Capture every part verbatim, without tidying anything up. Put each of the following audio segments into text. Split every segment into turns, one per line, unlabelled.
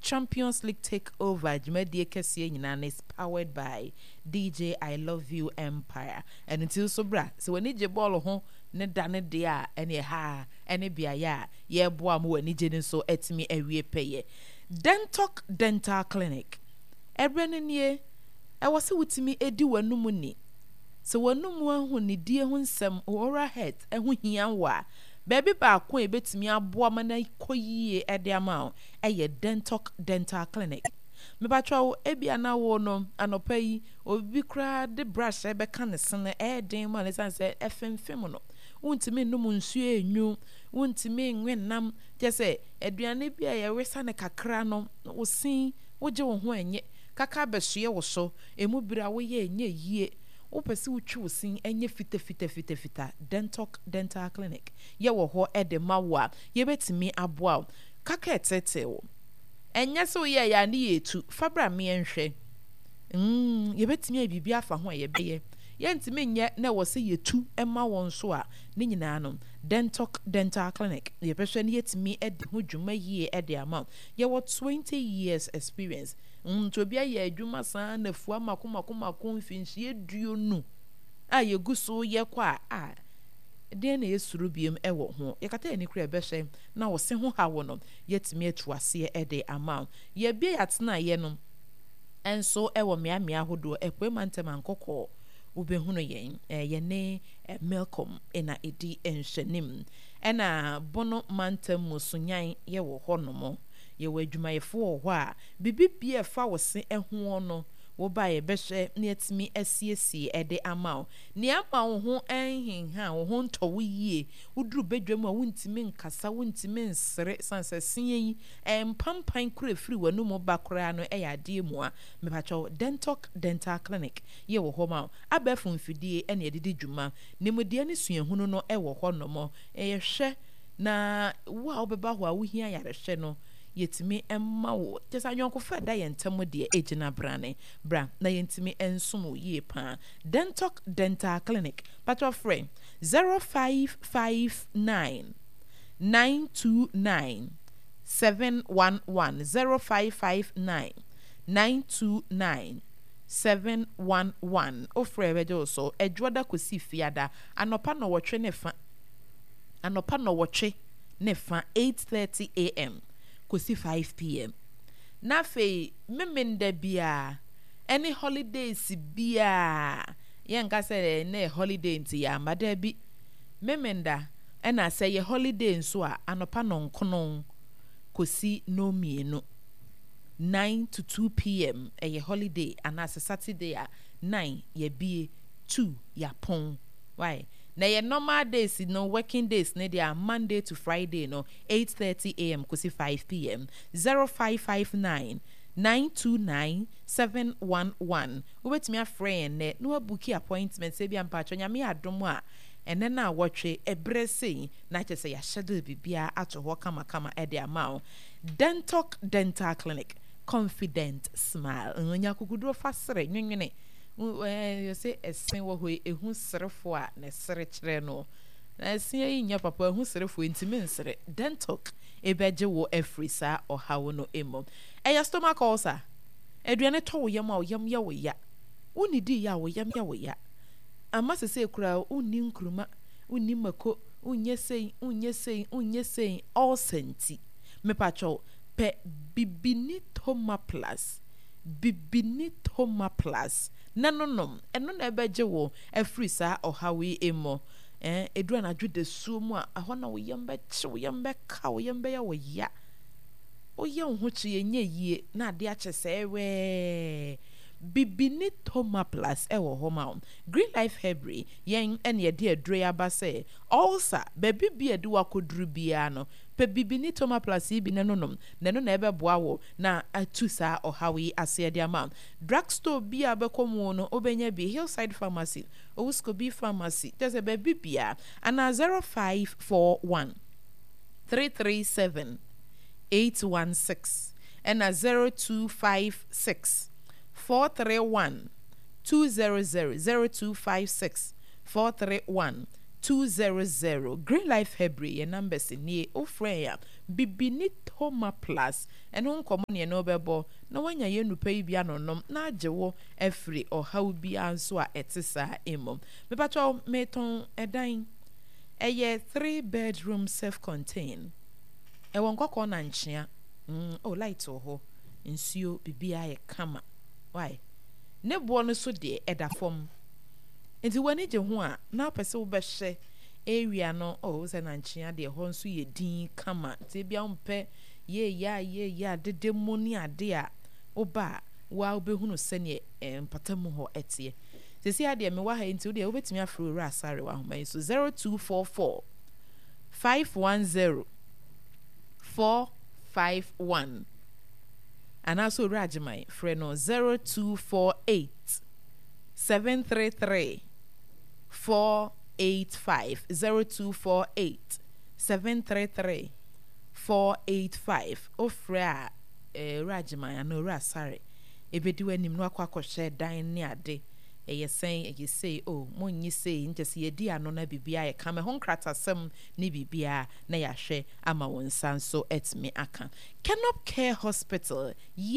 Champions League takeover. Jumedie kesiye nyina is powered by D J I Love You Empire. And until so bra, so when you ball ho ne dane dia ene ha ene biaya ye boa mo ani gye so etimi awie peye. Dentalk Dental Clinic. Ebrene nie e wose wutimi edi wanum ni. So wanum hu ni die hu nsem oral health e hu hia wa. Baby ba ko e betimi aboa mana koyie e de ama e ye Dentalk Dental Clinic. Me ba twa wo ebia na wo no anopa yi obi kra de brush e be kan sene e den ma ne san se efemfem no. Wontimi num nsuo enyu, wontimi nwenam, je se aduane bia ye wesa ne kakra no, wo sin, wo je wo ho enye, kaka behye wo so, emu bira wo ye enye yie. Wo pese wo twi wo sin enye fita fita fita fita. Dentalk Dental Clinic. Ye wo ho e de mawa, ye betimi aboa. Kaka etete wo. Enya so ye ya ne yetu, fabra me enhwe. Mm, ye betimi abibi afa ho ye beye. Yentimi nye na wose yetu ema won so a ne nyina no Dentalk Dental Clinic ye behwe ne yetimi edi ho dwuma yie edi ama ye wo twenty years experience nto bia ye adwuma san na fu amakoma koma konfinhie duonu a ye guso ye kwa a de na yesuru biem ewo ho ye kata ani kura behwe na wose ho hawo no yetimi atuase edi ama ye bia yatena ye no enso ewo mia mia hodo ekwemantam ankoko ubehunu yen eh, yene eh, Malcolm ena edi enhwenim ena bono mantem musunyan ye wo honomo ye wo adwumayefo ho a bibibie fa wose eho no wo ba ye behwe ne etimi asiesie ede ama ne ama wo ho enhin ha wo ho ntowo yie uduru bedwam a wontimi nkasa wontimi nsere sansa siyi empampan kura firi wanu mo bakora no e yade mu a mepacho Dentalk Dental Clinic ye wo ho ma abefu mfidie ene edidi dwuma ne modie ne suahunu no e wo ho no mo e ye hwe na wo a obeba ho a wo hia yare hwe no yetimi emma wo just anyonko fa da yentam de ejina brane bra na yentimi ensom ye pa Dentalk Dental Clinic patro frame zero five five nine nine two nine seven one one zero five five nine nine two nine seven one one ofre bejo so edwoda kosi fiada anopa no wotwe ne fa anopa no wotwe ne fa eight thirty a m kosi five p m na fe memenda bia any holidays bia yenga say na holiday nti ya mada bi memenda ena say ye holiday nso a anopa no nkono kosi no mienu nine to two p m a ye holiday and as a Saturday a nine ye be two ya pon why na ye normal days no working days na dia Monday to Friday no eight thirty a m kosi five p m zero five five nine nine two nine seven one one ubetimi afrɛ ne no booki appointment se bia mpacho nyame adom a ene na wotwe ebrese na kyese ya schedule bibia ato ho kama kama e de ama Dentalk Dental Clinic confident smile nya kukudo fasere nwenwene eh you say esen wo ho ehu serefo a na sere kire no na esen yi nya papa ehu serefo ntimi nsere Dentalk ebeje wo afrisa o hawo no emo e ya stomach ulcer eduane to wo yam a wo yam ya wo ya uni di ya wo yam ya wo ya ama sese kura uni nkruma uni mako unye sei unye sei unye sei all senti me pacho pe bibini toma plus bibini toma plus nanonom eno na ebeje wo afrisa o hawi emo eh edu anadwo de suomu a aho na wo yembe che wo yembe ka wo yembe ya wo ya o ye ho chi yenye yie na ade ache se we bibini toma plus e wo homa Green Life Hebri yen ene ye de adure aba se ulcer be bibia de wakoduru bia no pe bibini toma plus bi nenonom neno na ebe boa wo na atusa o hawi ase de ama drugstore bia be komo no obenya bi Hillside Pharmacy Owuskobi Pharmacy there's a baby bia ana zero five four one three three seven eight one six and a zero two five six four three one two zero zero zero two five six four three one two hundred. Green Life Hebrew, your numbers in ye, oh, Freya, Bibini Toma Plus, and on common ye no bebo, no one ya no pay biano nom, na jewo, every or how be answer etisa emo. Me patrol meton a dine. A ye three bedroom self contained. E won kwa kona nchia. Mm, oh, light or ho. Insio bibia ye kama. Why? Ne bono so de eda form. Nti wani je ho a na pese wo be hye area no o se na nchia de ho nso ye din kama ti bia umpe ye ya ye ya de demoni ade a oba wa obehunu se ne empatamu ho etie sesi ade me wa ha nti wo de obetimi afro ura asare wa ho so zero two four four five one zero four five one and also rajmai freno zero two four eight seven three three four eight five zero two four eight seven three three four eight five ofra eh rajman no rasare ebedi wanim no akwa share dan ne ade eye sen eye say oh monyi say njese ye di ano na bibia ye kame ho nkratasem ne bibia na ya hwe ama won sanso etme aka Kenop Care Hospital.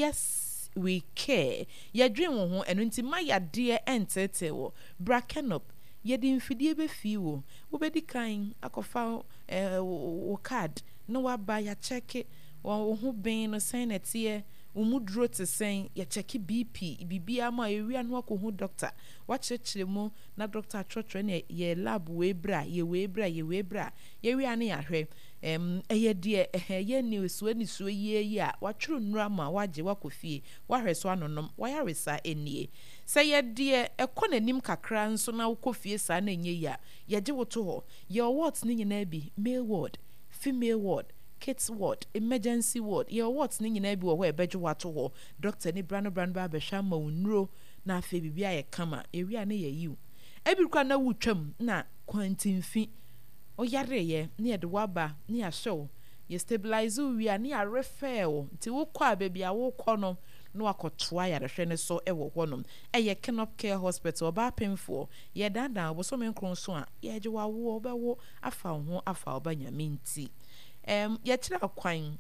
Yes, we care. Ya dream ho eno nti ma ya de entete wo bra Kenop ye di mfidie be fi wo wo be di kan akofa eh wo card no wa ba ya check wo ho ben no sen etie umudro te sen ya check B P bibia ma ewia no akohu doctor wa chechire mu na doctor trotro na ye lab we bra ye we bra ye we bra ye wia na ya hwe em eye de eye news we ni so ye yi a wa twuru nura ma wa je wa kofie wa hwe so anonom wa ya resa enie se ye de ekonanim kakra nso na kofie sa na enye ya ye je woto ho ye what ni nyina bi male ward female ward kids ward emergency ward ye what ni nyina bi wo ho ebejo wato ho doctor ni brano brano ba behwa ma unuro na afa bibia ye kama ewia na ye yiu ebirukwa na wutwam na kwantinfi o yare ye ne de waba ne ya show ye stabilize wi ani a refer nti wo kwa baby a wo kɔ no no akotoa ya rehwe ne so e wo hɔ no eye Kenop Care Hospital ba pemfo ye dada wo so men kron so a ye je wa wo be wo afa ho afa oba nyame nti em ye kira kwan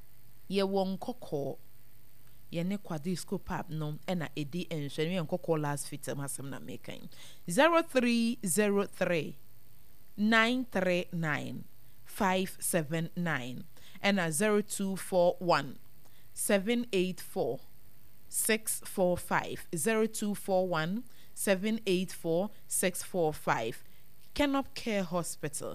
ye wo nkɔkɔ ye ne Quadisco pap no e na edi enhwe ne nkɔkɔ last fit masem na mekan zero three zero three nine three nine five seven nine and a zero two four one seven eight four six four five zero two four one seven eight four six four five Kenop Care Hospital.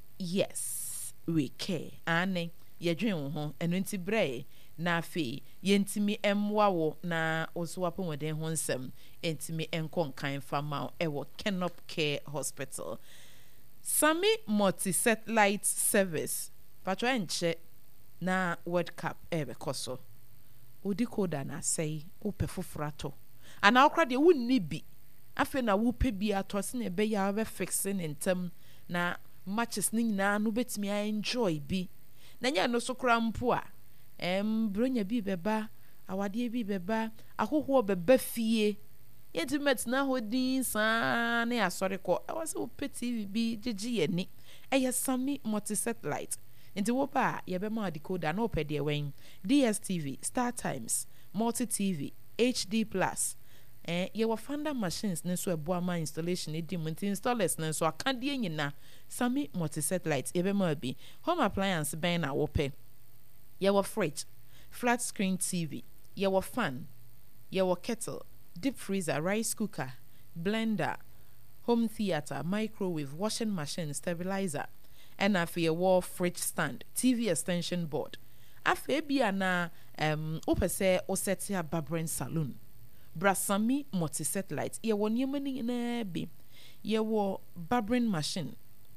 Yes, we care. Ane ye dwen ho eno nti bre na afi ye ntimi emwa wo na oso apomode ho nsem ntimi enko nkan fama e wo Kenop Care Hospital. Sami multi-satellite service patro enche na World Cup ebe koso odi koda na sei upe fufrato ana okra de wunni bi afi na wupe bi ato se na ebe ya be fixing intem na matches ni nyina no betimi enjoy bi na nya no so kra mpo a em bronya bi beba awade bi beba ahoho beba fie Intimate na hodin sa ne asore ko e was o T V bi gigi ye ni e ye Sami multi-satellite nti wo ba ye be ma decoder na opede wen D S T V Star Times multi T V H D plus eh ye wa fanda machines ne so ebo ama installation e di munti installers ne so aka de nyina Sami multi-satellite ye be ma bi home appliance ben na wo pe ye wa fridge flat screen T V ye wa fan ye wa kettle deep freezer, rice cooker, blender, home theater, microwave, washing machine, stabilizer, and afi a wall fridge stand, T V extension board. Afi bia na um opese osetia barbering salon. Brasami multi-satellite. Ye wo nyemani na bi. Ye wo barbering machine.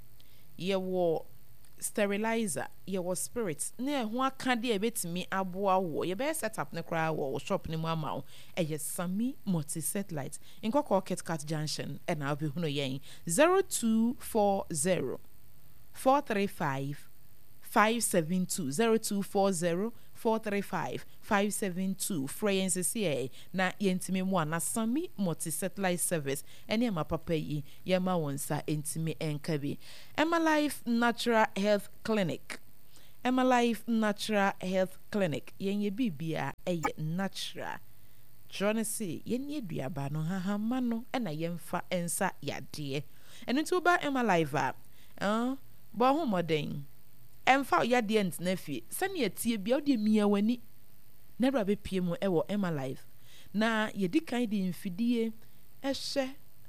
Ye wo sterilizer, ye wo spirits ne ho aka de ebetimi aboa wo ye be set up ne kra wo shop ne mu ama wo eye Sami multi-satellite inkoko KitKat Junction e na obi huno yen zero two four zero four three five five seven two zero two four zero four three five five seven two Friends here na yentimi mo na Sami multi satellite service ene ma papa yi yema wonsa entimi enkabi Emma Life Natural Health Clinic Emma Life Natural Health Clinic yenye bibia eye natural Tronesi yenye duaba no hahama no ena yemfa ensa yade eno nti oba Emma Life a eh bo ho modern emfa yade ent na fie sane atie bia ode mia wani na bra be pie mu ewo Emma Life na yedi kan di mfidie ehye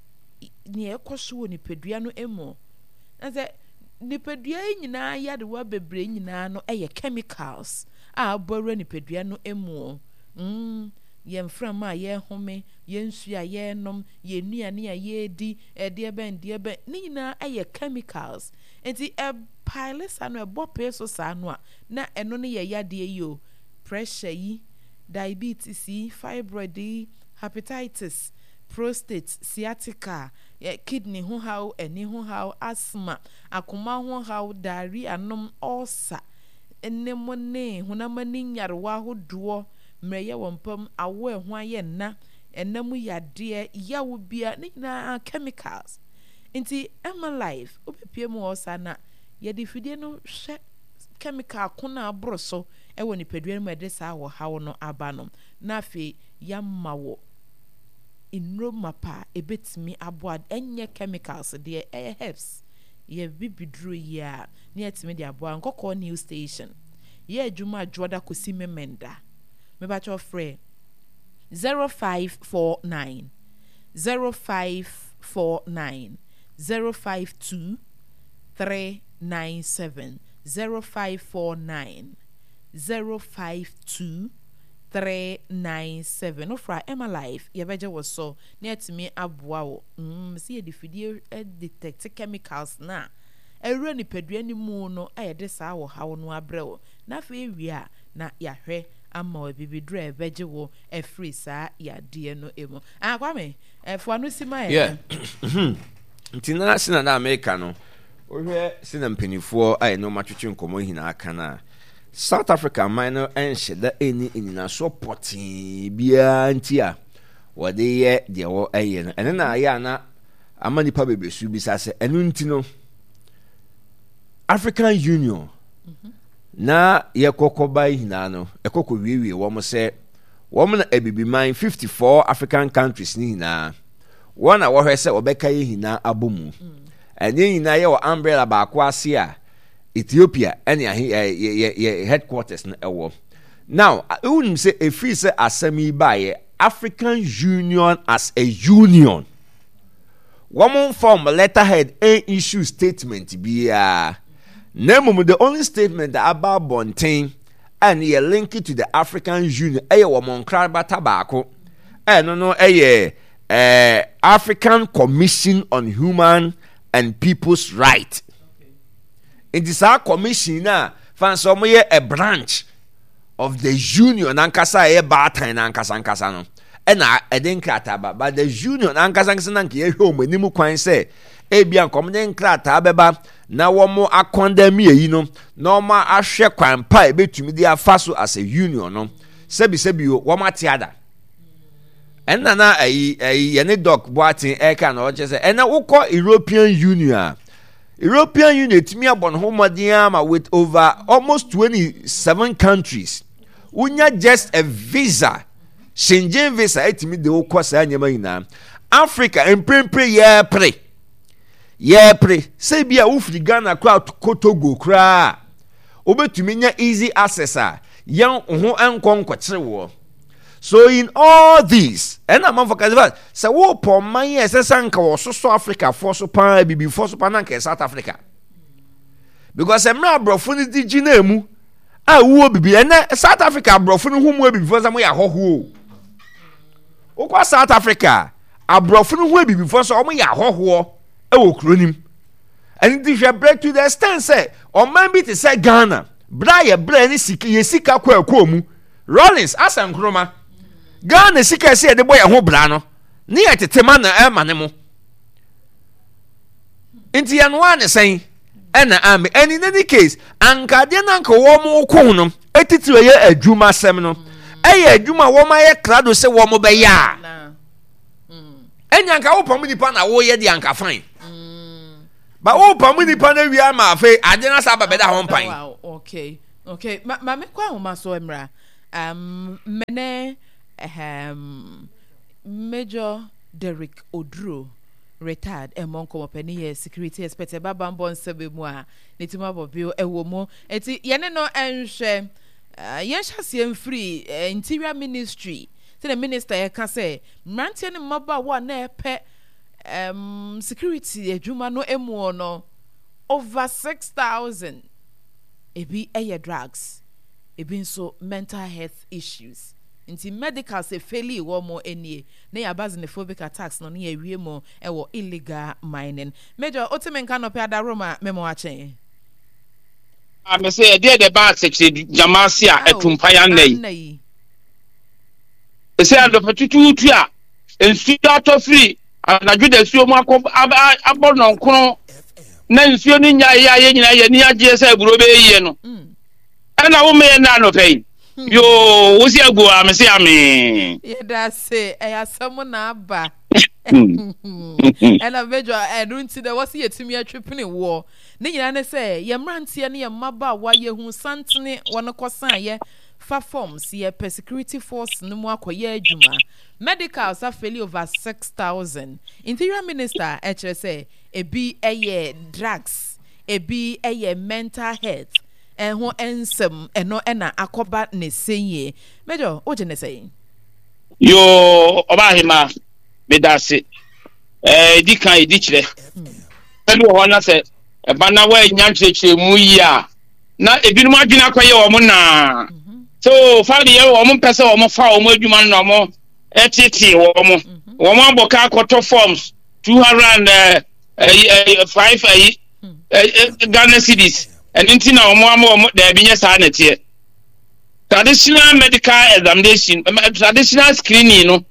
ne ekoso ni pedua no emo na se ni pedua nyina yade wa bebre nyina no eye chemicals a borwe ni pedua no emo mm yem frama ye home ye nsu a ye nom ye nuane a ye di e de ben de ben ni nyina eye chemicals enti e pile sano e bope so sano a na eno ne ye yade yi pressure yi diabetes fibroid hepatitis prostate sciatica kidney ho how eni ho how asthma akoma ho how diarrhea nom ulcer enemo ne honamani nyarwa hodo mreye wompam awo ehwa ye na enamu yade yawo bia ni na chemicals nti Emma Life obepie mu osa na ye defidie no hwe chemical kona abroso ewo ni pedua mu ede sa wo hawo no aba no na afi yamma wo inro mapa ebetimi aboa enye chemicals de e herbs ye bibidru ya ni etimi de aboa nkoko new station ye adwuma adwoda kosi memenda me ba cho free zero five four nine zero five four nine zero five two three nine seven zero five four nine zero five two three nine seven ofra Emma Life ye beje wo so na etimi aboa wo mm see the fidie detect chemicals na ewura ni pedua ni mu no ayede sa wo hawo no abrɛ na fa ewia na yahwe ama obibidru ebeje wo efri sa yade no emu akwame efo no sima
yeah ntina sina na America no ohwe sina mpanifo ayi no matwetwe nkomo hina aka na South Africa minor enhye da eni enina so poti bia ntia wode ye de wo aye no ene na aya na amanipa bebesu bi sase enu ntino African Union mm-hmm. na ye kokoba hina no ekoko wiewie wo mo se wo mo na ebibiman fifty-four African countries ni hina wo na wo hwese obeka ye hina abomu ene hina ye wo umbrella ba kwa ase a Ethiopia and ya headquarters na ewo now I wouldn't say if we say asemi by African Union as a union one form letterhead a issue statement be uh name the only statement that about Bontain and ye link it to the African Union a woman crab tobacco and no no a uh, African Commission on Human and People's Rights. In this our commission na fan some a branch of the union ankasa e batan ankasa ankasa no e na e den krata ba but the union ankasa ankasa na nke ye hwe omanimu kwan se e bia nkom den krata beba na wo mo akondam yi no na ma ahwe kwan pa e betumi dia afaso as a union no sebi sebi wo matiada enna na ayi ayi ye ne doc boatin e ka na o che se e na wukọ European Union European Union timi abon homodiama with over almost twenty-seven countries. Unya just a visa. Schengen visa etimi de okwasa anyama ina. Africa emprempre ye pre. Ye pre. Se bia ufri Ghana kwa Kotogo kra. Obetumi nya easy access a yan ho enkon kwakire wo. So in all these, and I'm for Kaziva, so what for my Sanka or so Africa for so pan bibi for so pananka South Africa. Because I'm not brofunity ginemu, I will be and South Africa brofun whom will be before some way a ho. Okwa South Africa, a brofun will be before some way a ho, oh, cronim. And if you break to the stand, say, or maybe to say Ghana, Brian Brenny Siki, Yesika Kwamu, Rollins, Assam Chroma. Ghana sika se de boy ho bra no ne yetetema na e mane mo enti ya no ane sen e na am and in any case anka de na nka wo mo ko no etiti ye adwuma sem no eye adwuma wo ma ye krado se wo mo be ya enya nka wo pam nipa na wo ye de anka fan ba wo pam nipa na wi ama afi ade na sa ba be da ho mpan
okay okay ma ma me kwa ho ma so emra um mene um Major Derrick Oduro retired among company year security expert baba mbon sebe mu a netima bobio ewo mu enti yene no enhwe yen hyase free interior ministry say the minister e ka say mrantie ne maba wa na epe um security adwuma no emu no over six thousand ebi eye drugs ebi nso mental health issues inti medical say fairly wo mo enie na ya bazinophobic attacks no na ya wie mo e wo illegal mining Major otemen kan ope adaroma memo achen
I me say dey the bad section jamasia etumpaya nei e say ando petutu a ensu ato free na juda suo mo akọ abono nkono na nsuo ni nya ya ye nyina ye ni agye say buro be yie no ana wo me na no pay yo wosi agu am say ami
ye da say e asem na aba ena Major enu nti de wosi yetimi atwepene wo ne nyina ne say ye mrantie ne ye maba wa ye hu santene won kosan ye fa forms ye per security force no mu akoye adwuma medical safely over six thousand interior minister e say ebi eye drugs ebi eye mental health and who ensem eno ena akoba ne senye Major o je ne say
yo obahima bedase eh di kan edi kire pelu ho na say e bana wa nyanchechire mu yi a na ebinu adwene akoye wo mo na so fa de wo mo pese wo mo fa wo mo adwuma no mo etiti wo mo wo mo aboka akoto forms two hundred five Ghana cedis and intina wo mo am da binya sa na tie traditional medical examination traditional screening no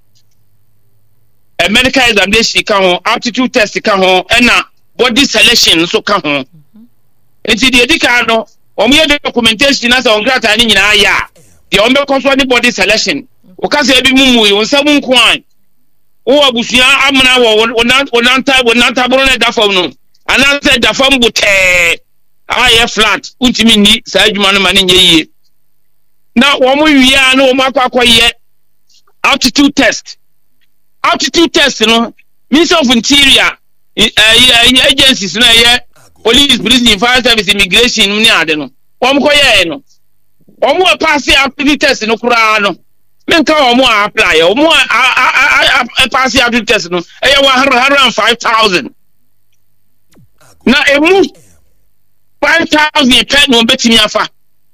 a medical examination ka ho aptitude test ka ho na body selection so ka ho enti de edika no wo mo ye documentation na so ngrata ni nyina ya de wo me control the body selection o ka se bi mumu yo nsam nko an wo abusua amna wo wonanta wonanta bro na da fam no ana se da fam bute aye flat untimi ni sa adwuma no ma ne nyeye na wo mo wiya na wo makwakoye aptitude test aptitude test no Ministry of Interior agencies na ye police prison fire service immigration ni ade no wo mo koye no wo mo pass aptitude test no kura no menka wo mo apply wo mo pass aptitude test no e one hundred five thousand na emu five thousand pe no betimi afa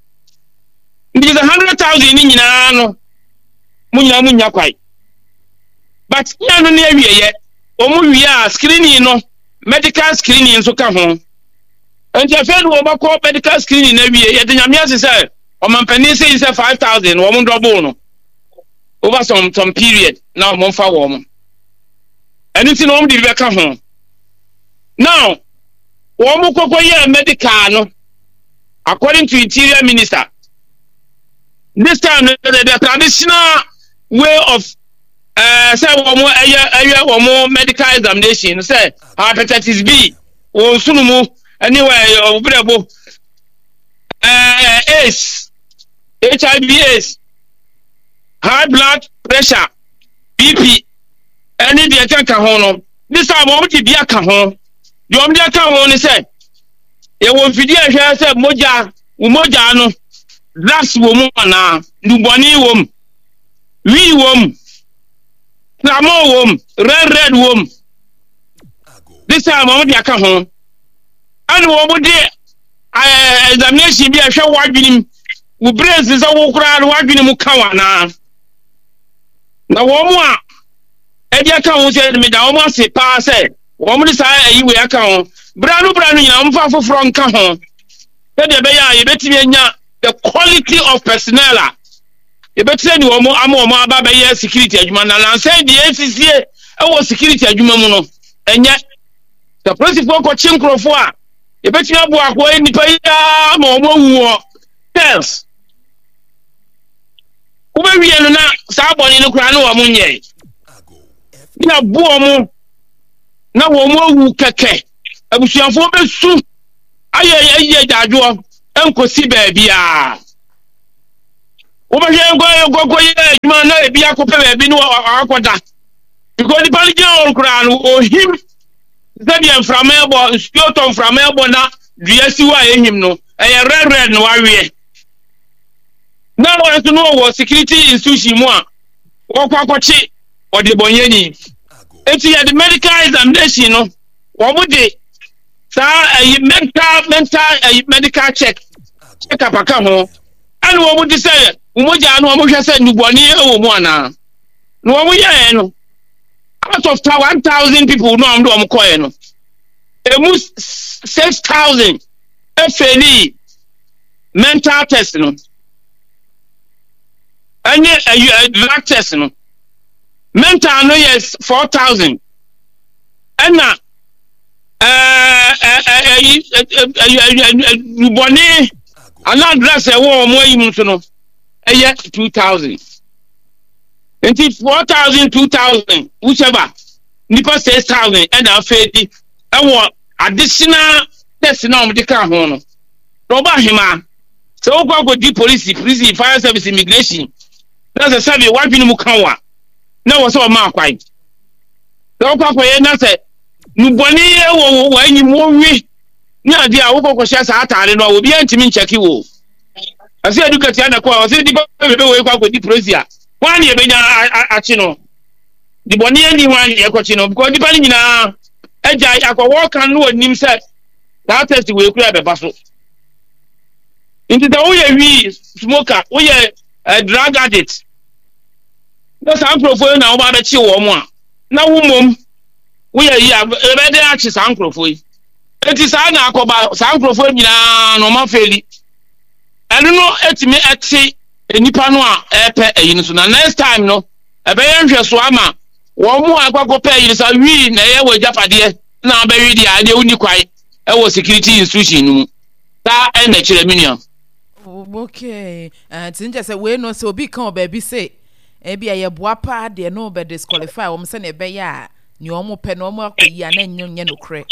ndi the one hundred thousand ni nyina no munya munya kwai but nya no na awieye o mu wiya screening no medical screening so ka ho enti afa no ba ko medical screening na wiye ye de nyame asese o mampani say say five thousand wo mu double no over some some period now mo fa wo mo anything no mo di be ka ho now wo mu kokoye medical no according to Interior Minister this time the, the traditional way of uh say wo mo eye wo mo medical examination say hepatitis B wo sunu mu anyway obrebo uh AIDS H I V AIDS high blood pressure B P any dey can ka ho no this time wo ti bia ka ho yo me dey ka ho ni say e wo fidi ehwe say moja umoja no drugs wo mu na nduboni wo mu wi wo mu na mo wo mu red red wo mu this time wo dey ka ho and wo mo dey examination bi ehwe wadwini wo brains is a wo kura wadwini mu ka wana na wo mu a e dey ka ho say me da wo mo se pa say wo mo dey say ayi we aka ho branu branu nyina mo fa foforo nka ho e dey be ya ye betimi anya the quality of personnel a ye betire ni wo mo ama wo mo aba be ye security adwuma na lan say the A C C e wo security adwuma mu no enye the principal ko chinkrofo a ye betimi abo akwo nipa ya ma wo mo wu tells Ube wie no na saa bɔne no kura no wo mo nyɛ. Na bo mo na wo mo wu kɛkɛ. Abusuafo be su aye aye dadwo enkosi ba bia. Ube hwe ngo gogo ye adwuma na ebi akopɛ ba bi no akoda. Because the Palestinian kura no o him Zabian from Elbow, Spioton from Elbow na D S U A him no, a red red no area. Now I want to know what security institution more. Walk wachi or the Bonyani. If you had the medical examination, no, what would they? Sir, a mental, mental, a medical check. Check up a come and what would you say? Umoja no Moja said, Nuboni or one. No, we are. Out of one thousand people, no, I'm doing coin. Almost six thousand F L E mental test, no, and yet a drug test, no, mental, no, yes, four thousand, and now, uh, you bonnet, and not dress a war more, you know, a yet two thousand. Until four thousand, two thousand, whichever. Nipa six thousand, and I'll fade it. I want additional test now. The car home. Robert Hima. So, go go deep police, police, fire service, immigration. That's a survey. Why didn't you come? No, was all mark white. So, go for it. That's it. Nuboni, when you move, no, dear, I will go share Sata. I know will be anti check you. I said, look at the other call. I said, go go deep police. One year, Achino. The Bonian one year, Cochino, because depending on a jay, I could walk and know him said that test will grab a bustle. Into the way we smoker, we are a drug addict. That's uncle for now about a chill or more. Now, woman, we are here, a better arches uncle for you. It is an uncle about uncle for me, no more fairly. I don't know, it's me at sea. Nipa no a epe eyin so na next time no ebe ye nhwe so ama wo mu akwakọ pe eyin so wi na ye wo japade na be wi dia de uni kwai e wo security institution no ta e na kire minion.
Okay, uh tinje se we no se obi kan oba say e bia ye boa pa de no be disqualify wo se na ebe ya ni o mo pe no mo akoyi na nyonye no kre.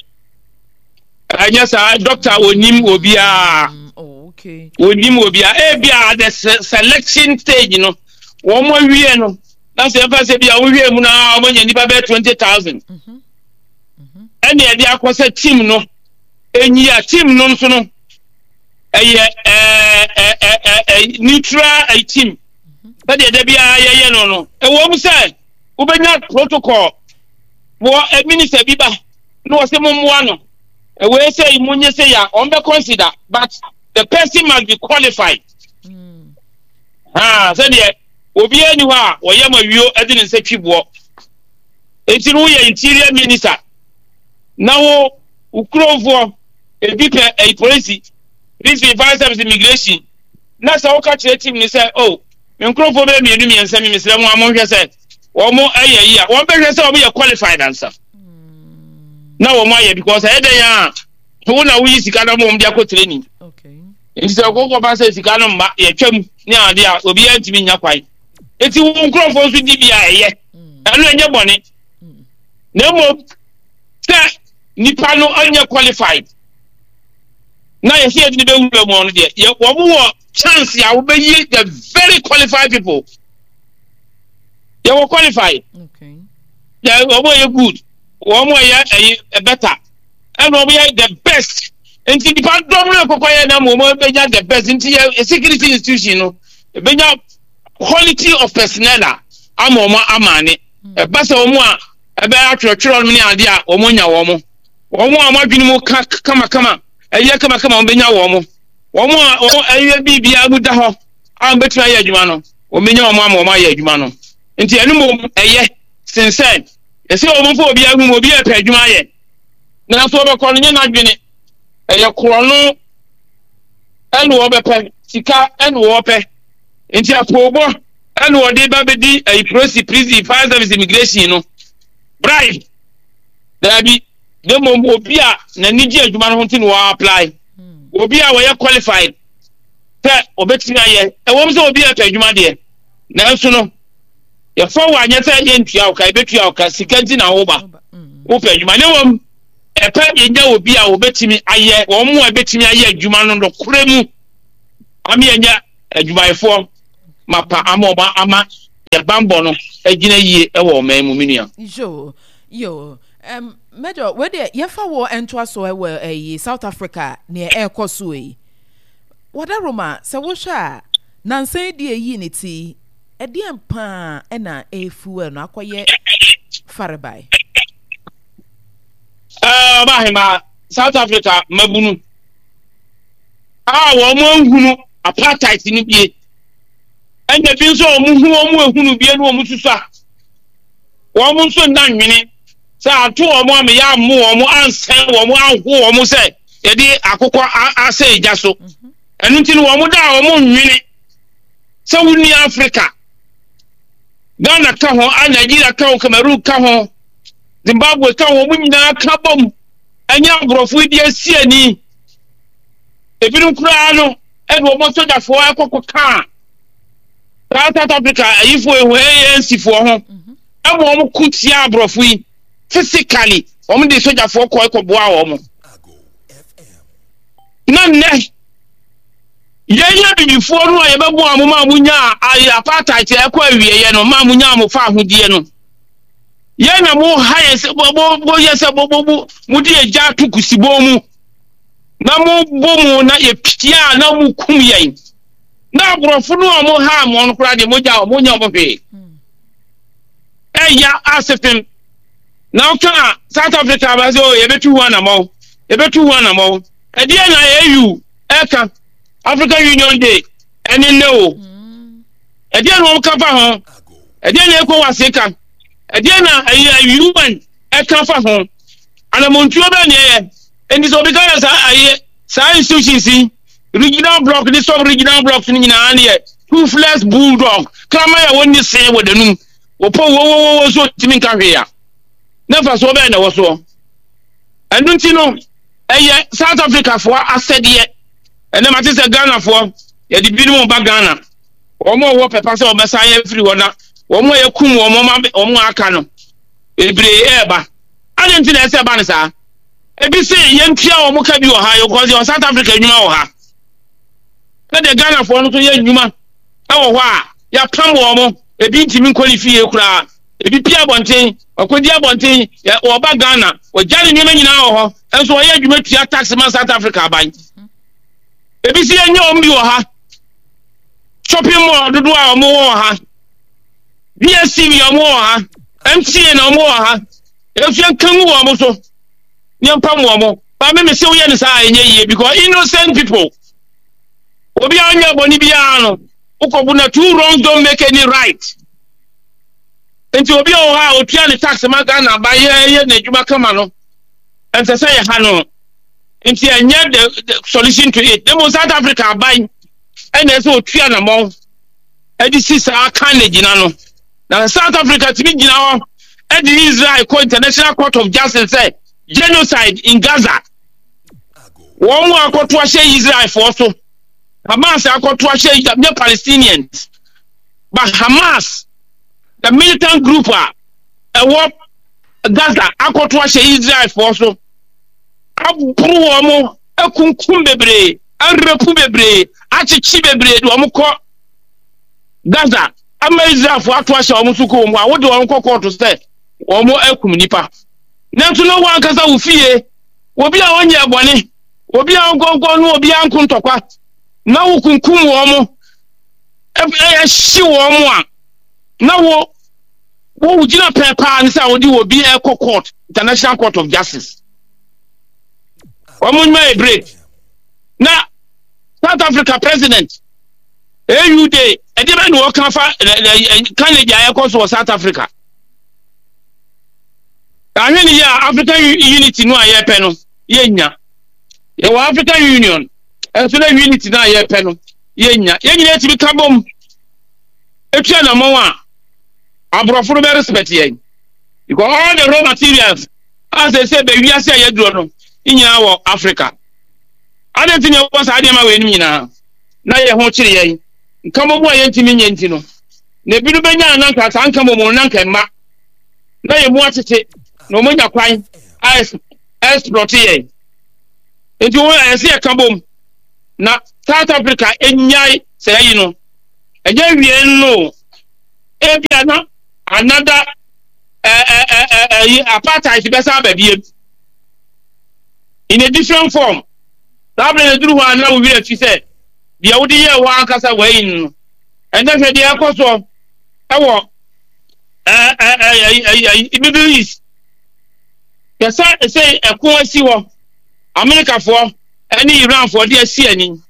Anya sa doctor onim obi a
okay.
Onim obi a e bia the selection stage no wo mo wie no na se fa se bia wo wie mu na wo nya nipa be twenty thousand. Mhm. Mhm. Ene e dia akose team no enyi a team no nso no eye eh eh eh neutral a team. But the bia ye ye no no e wo mu say wo benya protocol wo minister bi ba no se mo mo ano. We say Munye say ya on be consider, but the person must be qualified. Mm. Ah, so there obi anywa wo ye ma wio e din se twibo. Enti no ye interior minister. Now ukrofo e bi pe e police, this vice service immigration. Na sa wo ka kire team ni say oh, me ukrofo be me enu me nsem me sele mo amon hwe say wo mo aye yi a wo be hwe say wo be qualified answer. Na wo ma ye because e dey ya wo na wo yi sika na mo mdia ko training.
Okay.
Nti se ko ko ba se sika no ma ye twam ni ade a obi antimi nya kwai. Eti wo nkrofo so di bia ye. Anu enye bone. Na mo se nipa no anya qualified. Na ye se edi be wu mo no de. Ye wo wo chance ya wo be yi the very qualified people. Ye wo qualified.
Okay.
Yeah, wo ye good. One more year a better, and we are the best. And the department of na mo the best into a security institution. Benya quality of personnel. Amoma amane. A best or more about your children many idea or monya womo. One more margin come come a year come come on benya womo. One more a B B I would have. I'm better a jumano or menya mamma or my jumano. Into any moment a year since said. Ese o mo fo obi ahu obi e pa adwuma ye na so be ko no na dwene e ye kro no enu wo be pa sika enu wo pe enti apobo enu wo de ba be di e prosi prison fire service immigration no bribe da bi de mo obi a na niji adwuma no nti no apply obi a wo ye qualified pe obetimi aye e wo so obi e pa adwuma de na nso no ye fa wa anya say ye ntua o ka betua o ka sikanti na wo ba wo pa adwuma ne wom e pa ye nya obi a obetimi aye wo mo obetimi aye adwuma no no koremu ami anya adwumayefo mapa amoma ama ye bambo no agina yie e wo man mu minua
yo yo um Major, where the yefa wo ento so e we eh South Africa near air koso yi. Wada Roma se wo hwa nansan die yi ne ti e de empa e na efu e no akoye farebai.
Ah ba hima South Africa mabunu. Ah wo mo nhunu apartheid ni bie. Anya bi nso o mu hu o mu ehunu bie no o mu susa. Wo mu nso na nwene sa atu omo am ya mu omo ansen omo anhu omo se ye di akokọ ase eja so enu nti no omo da omo nwene se wuni Africa Ghana ka ho a Nigeria ka ho Cameroon ka ho Zimbabwe ka ho munyina ka bom anya abrofo di asiani ebinu kura no e do omo soja fo akokọ ka South Africa ayifo ehu A N C fo ho e mo omo kutia abrofo yi physically omo de soja for ko ko boa omo na ne ye ya bibifo no ye bebo amu ma munya ayi apartheid e ko awie ye no ma munya mo fa ahodie no ye na mo haye se bo bo ye se bo bo mu de eja to kusibo mu na mo bo mu na ye pitia na mu kum ye na abrofo no omo ha mo no kura de mo ja mo nya omo fe e ya asefem now can South Africa ba so ye betu hu anamo ye betu hu anamo e die na A U eka African Union Day eni ne o e die no ka fa ho e die na eko waseka e die na U N eka fa ho anamontuo ba ne ye eni so bi ka sa aye sa institutions regional block this sub regional blocks ni nyina ne ye toothless bulldog kama ya woni se wodanum wo po wo wo so timi ka hwe ya never so be na wo so enu nti no eye South Africa for asede ene mate se Ghana for ye di binu ba Ghana omo wo pepa se obesa ye free wona omo ye kum omo ma omo aka no ebre eba ade nti na ese ba ne sa ebi se ye mpia omo ka bi wo ha yo cause South Africa nyuma wo ha na de Ghana for no so ye nyuma e wo ho a ya pam wo omo ebi ntimi qualify kura ebi pia bonten akodi abonten oba Ghana o jare nyema nyina ho enso o ye adwuma tua tax man South Africa aban ebi si enye ombi wo ha shopping mall dodo a omo wo ha D S T V omo wo ha M T N omo wo ha efian kan wo omo so nyempa mo omo ba me me se wo ye ne sa enye yie because innocent people obi anya boni bia no ukobu na two wrongs don't make any right. Enti obi o ha otua ne tax ma Ghana ba ye ye na adwuma kama no ente say ye ha no enti enye the solution to it dem South Africa ban ene say otua na mo edi sisa aka na gina no na South Africa timi gina ho edi Israel ko International Court of Justice say genocide in Gaza won wa akoto ahye Israel for so Hamas akoto ahye the Palestinians but Hamas the militant group are a war Gaza akoto ahye Israel for so aburu omo akunkum bebre anrepu bebre achichi bebre do omo ko Gaza ama Israel for ato ahye omo suko omo a wo de omo kokko to say omo akum nipa nanto no wan kasa wo fie obi a onye ebone obi a gongo no obi a nkuntokwa na wo kunkum omo e hye omo a na wo wo ugina pepa ni sa wo di wo bi e court International Court of Justice omo ma break na South Africa president A U Day e de be no kan fa Canada ya ko so South Africa ahweni ya African Unity no aye pe no ye nya ye wa African Union e so na unity na aye pe no ye nya ye nyina ti bi kabom etua na mo a abrofo be respect ye because all the raw materials as they say be wiase aye duro no nyina wo Africa adenti ne wo sa ade ma we nyina na ye ho kire ye nkamo bo ye ntimi nye nti no ne biru benya nanka sanka mo nanka ma na ye mu atete no mo nya kwan as exploit ye enti wo ayese e kabom na South Africa enyai say no enye wie no e bia na another eh eh eh apartheid be sa ba biem in a different form that be duru ho na wo wi afi say bia wo de ye wo ankasa wai no enda hwe de akoso ewo eh eh eh Middle East yesa say ekon asi wo America for any Iran for de asi ani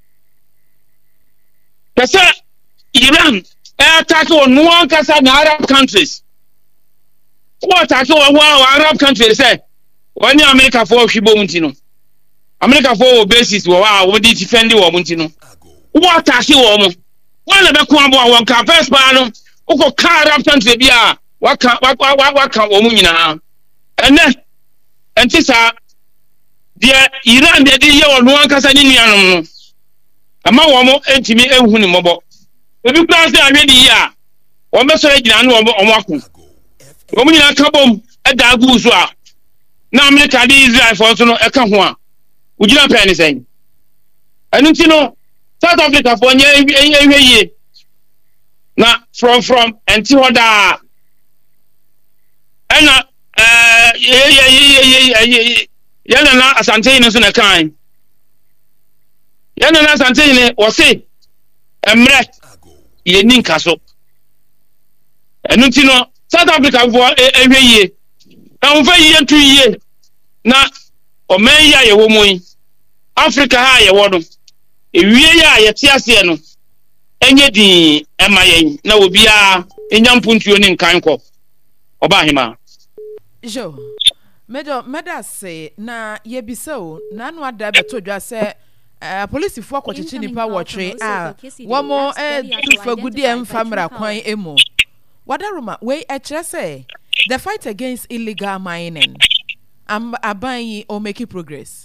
yesa Iran attack on one kasa na Arab countries what attack on one Arab countries say when America for hwibo muntino America for basis wo wa wo di defend wo muntino what attack wo mo one be ko abo won ka first pa no uko ka Arab country bia waka waka wo mu nyina ene enti sa de Iran de di ye wo no ankasa ni nuanom no ama wo mo entimi ehunu mobo obi kura se ahwe di ya wo me so agina no wo mo akon wo mu nyina ka bom eda agu so a na America di Israel for so no e ka ho a ugina pe ni sen enu ti no South Africa for nye ehwe ye na from from enti hoda ena eh ye ye ye ye yana na asante ni so na kan yana na asante ni wo se emre ye ninka so enu ti no South Africa for ehwe ye na wo fa ye ntu ye na o men ya ye wo mu yi Africa ha ye wo no ewie ya ye ti ase no enye din emayen na obi a enyampuntuo ni nkan ko oba hima
jo medo medase na ye bisao na anu ada beto dwa se Uh, police for kwachichi nipa watwe a womo eh tufagudi emfamra kwan emu wadaruma we ekire say the fight against illegal mining am aban o make progress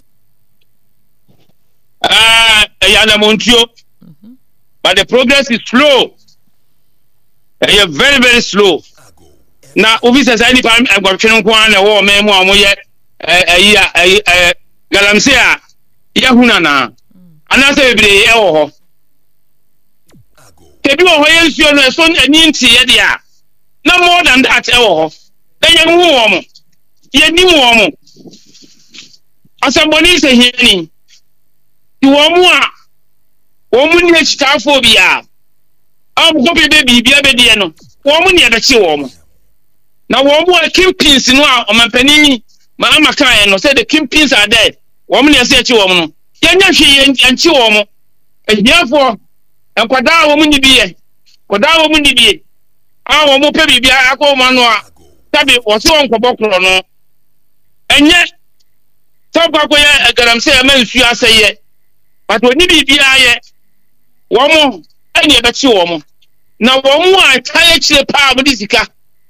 ah yana montio but the progress is slow uh, very very slow na officers any time agwatwe kwan na wo memu amoye eh eh eh galamse a yahuna na anase bebre e wo ho kebi wo ho yensuo no so ani ntie de a na more than that e wo ho enye hu wo mo ye ni wo mo asamboni se hiani ti wo mo a wo mo ni chitafo bia am ko be bibia be de no wo mo ni e be chi wo mo na wo mo a kimpins no a o mampani ma ama kan no say the kimpins are there wo mo ni e se chi wo mo no yenya hwe yanchi wo mo ehiafo enkwada wo mu ni biye kwada wo mu ni biye a wo mo pe bibia akoma no a tabi wo se won kwobokro no enye tabwa ko ye garamse ya mansu aseye but oni bibia ye wo mo anye be chi wo mo na wo mo a taye chire pa mo disika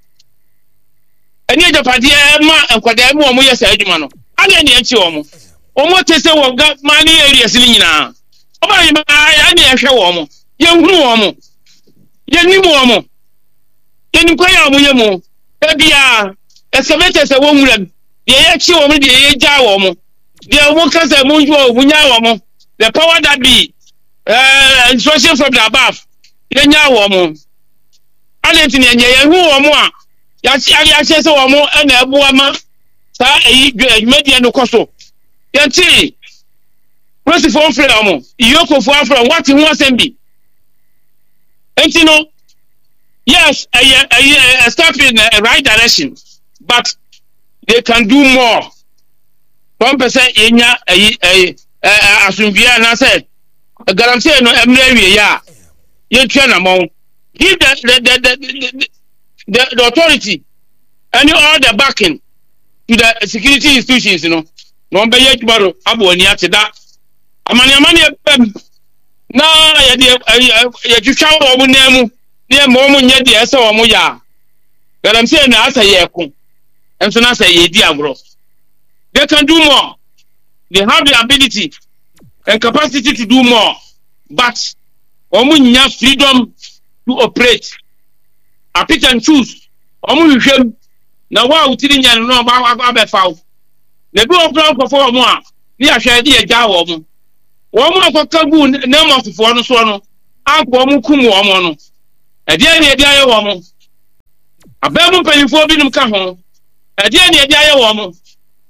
enye japade ma enkwada mo wo mo ye sa adwuma no anye ne yanchi wo mo omo tese wo ga mani areas ni nyina oba yi ma ya ne ehwe wo mo ye hunu wo mo ye ni mo mo ye ni kwa ya mo ye mo e bia excavator se wo nwura ye ye chi wo mo de ye ja wo mo de wo ka se mo njo wo nya wo mo the power that be uh instruction from the above ye nya wo mo alenti ne ye ye hu wo mo a ya chi ya che se wo mo e na ebu ama sa eyi media no koso yanti presi for freedom yoko for from what you want sembi enti no yes I I step in the right direction but they can do more one percent enya eh asumvia na say guarantee no emre wie ya ye twa na mo give the the the the, the, the authority and all the backing to the security institutions you know no be ye tubaro abo ani ateda amani amani pem na ye de ye twitwa wo mu na mu ne mo mu nye de ese wo mu ya garam say na asa ye ko enso na asa ye di agro they can do more they have the ability and capacity to do more but wo mu nya freedom to operate a pick and choose omu hwehwem na wa utiri nya no ba abefaw na bi oplan ko fo mo a ni ahwe de agya wo mo wo mo akaka bu na mo fofo no so no agbo mo kum wo mo no e de ne de aye wo mo abemu panifo bi num ka ho e de ne de aye wo mo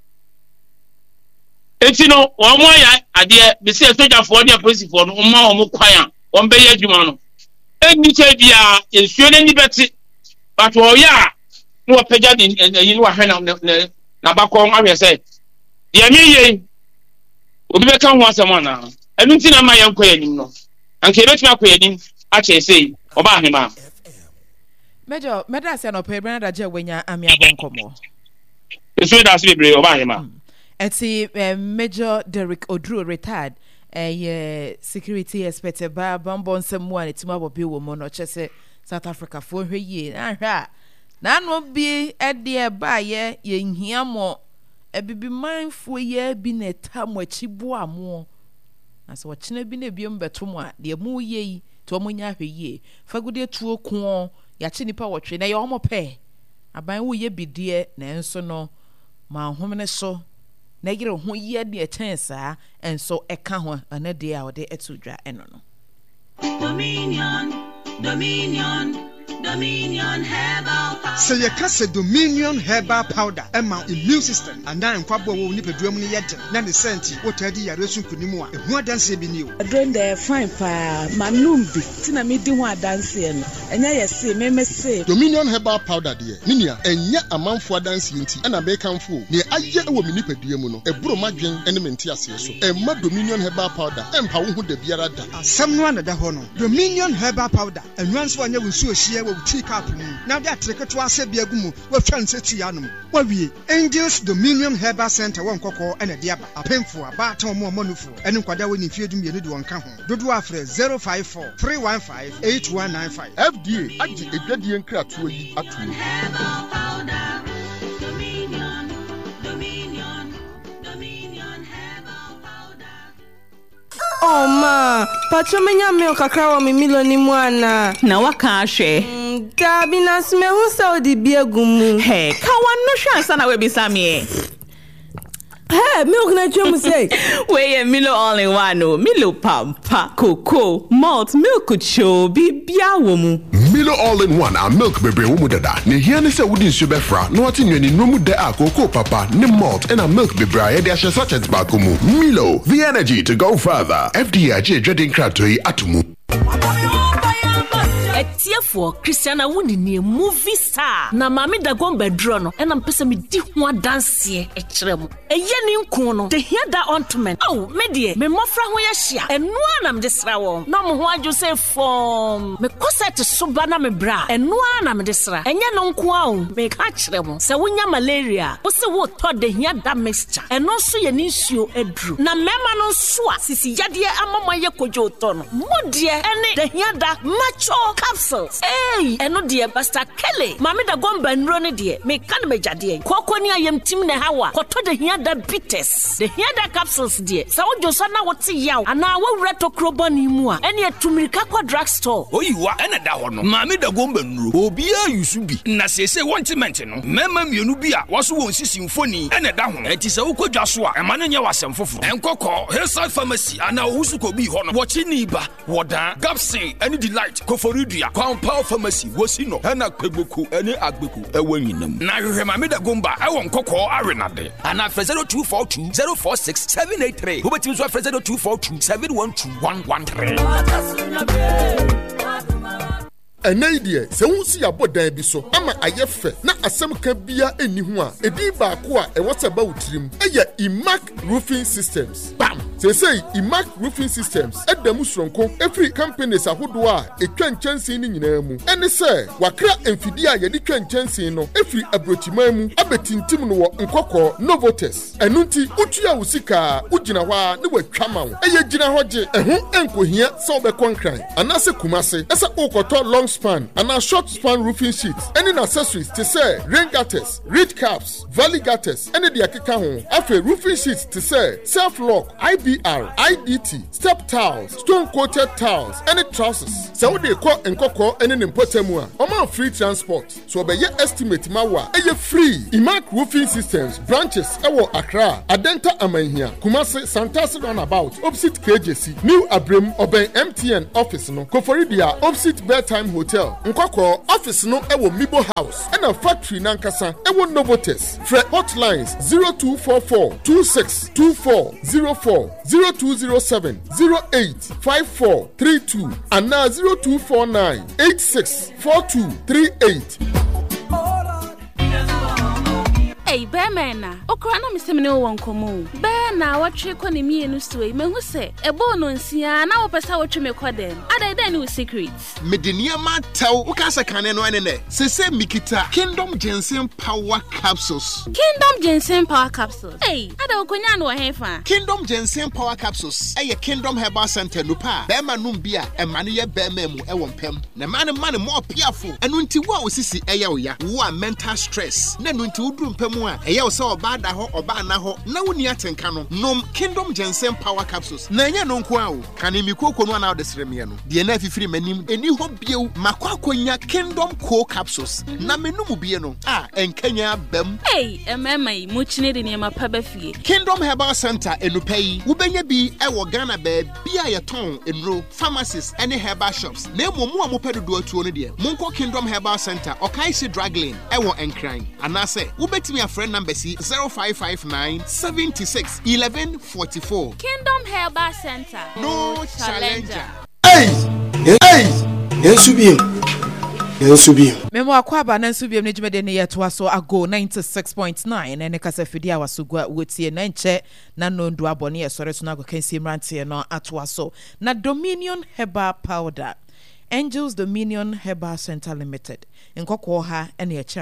eti no wo mo ya ade be se soja fo de police fo no ma wo mo kwan a wo be ye adwuma no eni che bia ensuo na ni beti but wo ya no pagya ni yin wa hwe na na bakon ahwe say ye mi ye obi be kan ho asem na enu nti na ma ye nkwa yanim no anke betumi akwa yanim a che say oba ahema
Major medase no pe branda je wenya ami abonkomo
eso da se bebre oba ahema
eti Major Derrick Oduro retired eh security expert ba bambon semu an etima bobi wo mo no chese South Africa fo hwe yie ahwa na no bi e de ba ye ye nhia mo ebibi manfo ye bi na tam achibo amo na so chine bi na biom beto mo a de mu ye to mo nya hwe yie fagude tuo ko ya chi nipa wotwe na ye omo pe aban wo ye bidie na enso no ma homne so na yire ho ye de chensa enso eka ho ana de a ode etudwa eno no
Dominion Dominion Dominion Herbal Powder.
Say you can say Dominion Herbal Powder. Emma immune system. And then kwabo wo nipa duam ni yet. Na the senti what edi ya resun kunimu a. Ehu adanse bi ni o.
Adron de fine pa manum bi. Tina me di ho adanse no. Enya ye say me me say.
Dominion Herbal Powder de. Ninia enya amanfo adanse nti. Ena be kanfo. Ne aye wo mi nipa duam no. Eburo madwen ene menti ase so. Emma Dominion Herbal Powder. Empa wo hu de biara da.
Asem no anada ho no. Dominion Herbal Powder. Enwanso anya wo su ohie wo tea cup mu. Now that trick to ase bia gu mu. Wo twan se tu yanum. Wa wie Angels Dominion Herbal Center won kokko ena de aba. Apemfo aba ton mo manufo. Ene kwada woni fiedum ye de won ka ho. Dodo afre zero five four three one five eight one nine five.
F D A agi edwadie nkratoa yi atu.
Herbal Powder. Dominion Dominion Dominion Herbal Powder.
Oh ma, pacho menya milk kakra wa mi milo ni mwana.
Na waka ahwe.
Dabi na sme hu saudi biegumu.
Hey, ka wanu hwa ansa na we bisame.
Hey, milk na chemu say.
We Milo all in one no. Milo pampa, cocoa, malt, milk cho bibia wo mu.
Milo all in one a milk bebre wo mu dada. Ne hia ne se wodi nsu befra. No ati nwani no mu de a cocoa papa, ne malt and a milk bebre a de ahye sachets ba ko mu. Milo, the energy to go further. F D A je dredin kratoi atumu.
Etiefo Christiana Wuni ni movie star na mami da gombe dro no ena mpese me di ho adanse e kire mu eye ni nko no the hear that ointment oh me die me mofra ho ya hia eno na me desra wo na mo ho adwo se form me koset soba na me bra eno na me desra enye no nko a o me ka kire mu se wonya malaria wo se wo to the hear that mixture eno so ye ni nsuo edru na mema no so a sisi yade amama ye kojo to no mo die ene the hear that macho capsules. Hey, eno die Pastor Kelly. Mami da gomba nro ne die. Me kan me jade. Kokko ni ayem tim ne hawa. Koto de hia da bitters. De hia da capsules die. Sa wo joso na wote yaw. Ana wo reto krobo ni mu a. Ene etumirika kwa drugstore.
Oyiwa ene da ho no. Mami da gomba nro. Obi a yusu bi. Na sese wontement no. Mema mienu bi a waso won sisi mfoni ene da ho. Enti se wo kodwa so a. Ema ne nya wasem foforo. Enkokọ Hillside Pharmacy ana wusu ko bi ho no. Wo chi ni ba. Wodan Gapsin ene delight Koforidua Compound Pharmacy Wosino Hana Kwebuku ene Agbeku ewo nyinam na hwehwe Mami da gomba ewo nkokọ arenade ana zero two four two zero four six seven eight three hubetim so zero two four two seven one two one one three.
Enayde se wonsi abodan bi so ama ayefe na asem ka bia eni ho a edi ba ko a ewo se ba wutirim eye Imac Roofing Systems bam se say Imac Roofing Systems edam sronko every companies ahodo a etwa nchansin ni nyina mu ene se wakra emfidi a yedi twa nchansin no every abrochima mu abetintim no wo nkokọ Novotes enunti utua usika ugina ho a ne watwa ma wo eye gina ho je eho enkohia se obekonkran anase kumase ese ukoto long span and a short span roofing sheets. Any accessories to say rain gutters, reed caps, valley gutters, any the akika home. After roofing sheets to say self lock, I B P R, I D T, step towels, stone coated towels, any trousers. So they call and coco and an importemua. Oman free transport. So by your estimate mawa, a free. Imac Roofing Systems, branches, Ewo Accra, Adenta Amahia, Kumasi, Santasi Runabout, opposite K J C, New Abrim, Obey M T N office no, Koforidia, opposite Bedtime Hotel, Nkoko, office no, Ewo Mibo House, and a factory Nankasa, Ewo Novotes, Fred hotlines zero two four four two six two four zero four zero two zero seven zero eight five four three two and now zero two four nine eight six four two three eight.
Hey, Bearmana, Okrana, Mister Mino won't come. Bear now, what trick on the me and Ustway, Mehuse, a bone on Sia, now pass out to me quad them. Other than with secrets.
Medenia tell Ukasa Canon and say, say Mikita, Kingdom Jensen Power Capsules.
Kingdom Jensen Power Capsules. Hey, I don't know Hefa.
Kingdom Jensen Power Capsules. A Kingdom Herbal Center Nupa, Bearman Numbia, and Mania Bearmemu, Ewon Pem. The man and money more peerful, and until what was this Ayawaya, who are mental stress. Then until Drum Pemu. Eya so bada ho oba na ho na woni atenka no nom Kingdom Jensen Power Capsules na nya no nko awo kan mi kokonu na odesrem ye no de na afifiri manim eni ho biew makwakonya Kingdom Co Capsules na menum bie no a enkanya bam
hey emema mu chine de ne mapa ba fie
Kingdom Herbal Center enupai wubenya bi ewo Ghana ba bia ye ton enro pharmacies ene herbal shops na emomu a mopedo do atuo no de monko Kingdom Herbal Center Okaisi Drug Lane ewo Enkran anase wubetimi friend number C zero five five nine seven six eleven forty-four.
Kingdom Herbal Center.
No challenger.
Hey! Hey! Yensubim. Yensubim.
Memo akwaba na nsubim ne jumede ne yeto aso ago ninety-six point nine ene kasa fidi awasugwa wotie na nche na nondu abone yesore so na go kansi mrante no ato aso na Dominion Herbal Powder Angels Dominion Herbal Center Limited nkokwo ha ene